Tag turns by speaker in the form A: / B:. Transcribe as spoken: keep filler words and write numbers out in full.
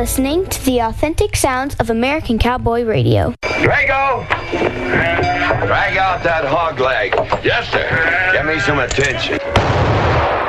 A: listening to the authentic sounds of American Cowboy Radio.
B: Drago! Drag out that hog leg. Yes, sir. Get me some attention.